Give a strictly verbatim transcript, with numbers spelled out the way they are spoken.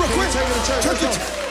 quick. Take it to church. Church Let's it. go.